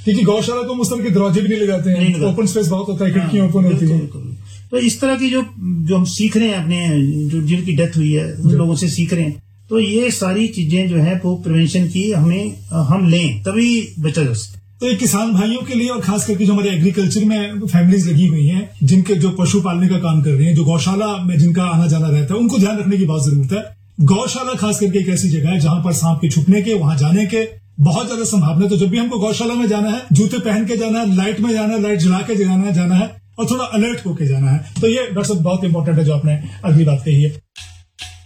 क्योंकि गौशाला को उस तरह के दरवाजे भी नहीं लगाते हैं, ओपन स्पेस बहुत होता है, खिड़कियां ओपन होती है। तो इस तरह की जो हम सीख रहे हैं अपने जो जिनकी डेथ हुई है उन लोगों से सीख रहे हैं, तो ये सारी चीजें जो है वो प्रिवेंशन की हम लें तभी बचा जा सकता है। तो ये किसान भाइयों के लिए और खास करके जो हमारे एग्रीकल्चर में फैमिलीज लगी हुई हैं, जिनके जो पशु पालने का काम कर रही हैं, जो गौशाला में जिनका आना जाना रहता है, उनको ध्यान रखने की बहुत जरूरत है। गौशाला खास करके एक ऐसी जगह है जहां पर सांप के छुपने के, वहां जाने के बहुत ज्यादा संभावना है। तो जब भी हमको गौशाला में जाना है, जूते पहन के जाना है, लाइट में जाना है, लाइट जला के जाना है और थोड़ा अलर्ट होके जाना है। तो ये डॉक्टर साहब बहुत इंपॉर्टेंट है जो आपने अगली बात कही है।